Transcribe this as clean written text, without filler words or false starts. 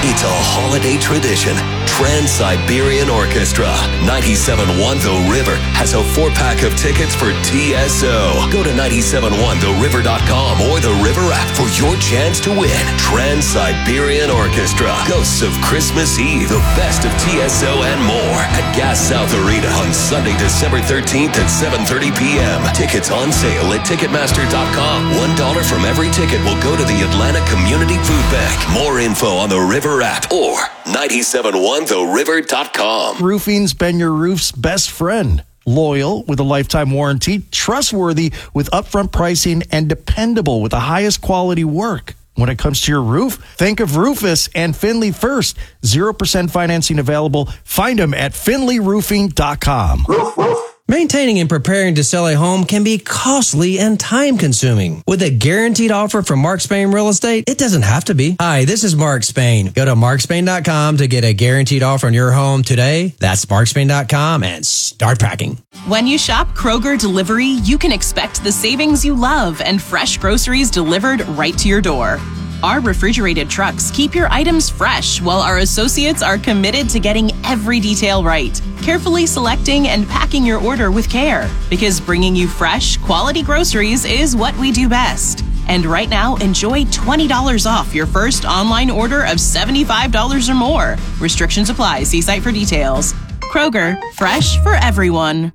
It's a holiday tradition. Trans-Siberian Orchestra. 97.1 The River has a 4-pack of tickets for TSO. Go to 971theriver.com or the River app for your chance to win. Trans-Siberian Orchestra. Ghosts of Christmas Eve. The best of TSO and more at Gas South Arena on Sunday, December 13th at 7:30 p.m. Tickets on sale at Ticketmaster.com. $1 from every ticket will go to the Atlanta Community Food Bank. More info on the River app or 971theriver.com. Roofing's been your roof's best friend. Loyal with a lifetime warranty, trustworthy with upfront pricing, and dependable with the highest quality work. When it comes to your roof, think of Rufus and Finley first. 0% financing available. Find them at finleyroofing.com. Maintaining and preparing to sell a home can be costly and time-consuming. With a guaranteed offer from Mark Spain Real Estate, it doesn't have to be. Hi, this is Mark Spain. Go to markspain.com to get a guaranteed offer on your home today. That's markspain.com and start packing. When you shop Kroger Delivery, you can expect the savings you love and fresh groceries delivered right to your door. Our refrigerated trucks keep your items fresh, while our associates are committed to getting every detail right, carefully selecting and packing your order with care. Because bringing you fresh, quality groceries is what we do best. And right now, enjoy $20 off your first online order of $75 or more. Restrictions apply. See site for details. Kroger, fresh for everyone.